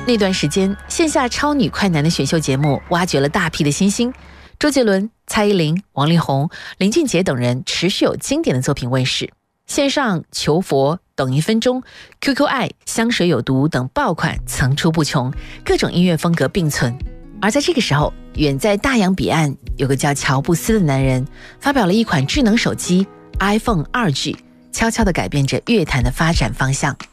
那段时间，线下超女快男的选秀节目挖掘了大批的新星，周杰伦、蔡依林、王力宏、林俊杰等人持续有经典的作品问世。线上求佛、等1分钟、QQ 爱、香水有毒等爆款层出不穷，各种音乐风格并存。而在这个时候，远在大洋彼岸有个叫乔布斯的男人发表了一款智能手机 iPhone 2G， 悄悄地改变着乐坛的发展方向。